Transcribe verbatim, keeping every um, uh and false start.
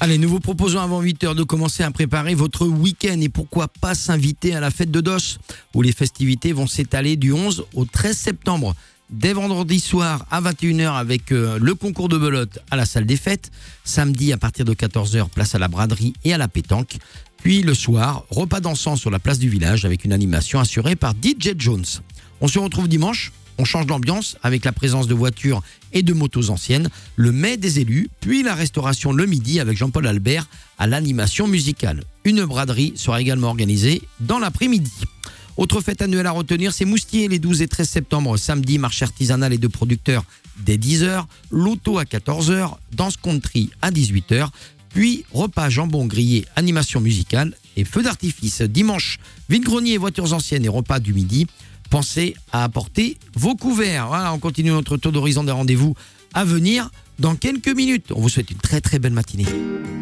Allez, nous vous proposons avant huit heures de commencer à préparer votre week-end et pourquoi pas s'inviter à la fête de Doss où les festivités vont s'étaler du onze au treize septembre. Dès vendredi soir à vingt et une heures avec euh, le concours de belote à la salle des fêtes. Samedi à partir de quatorze heures, place à la braderie et à la pétanque. Puis le soir, repas dansant sur la place du village avec une animation assurée par D J Jones. On se retrouve dimanche. On change d'ambiance avec la présence de voitures et de motos anciennes, le mets des élus, puis la restauration le midi avec Jean-Paul Albert à l'animation musicale. Une braderie sera également organisée dans l'après-midi. Autre fête annuelle à retenir, c'est Moustier les douze et treize septembre. Samedi, marché artisanal et de producteurs dès dix heures, loto à quatorze heures, danse country à dix-huit heures, puis repas jambon grillé, animation musicale et feu d'artifice. Dimanche, vide-grenier, voitures anciennes et repas du midi. Pensez à apporter vos couverts. Voilà, on continue notre tour d'horizon des rendez-vous à venir dans quelques minutes. On vous souhaite une très très belle matinée.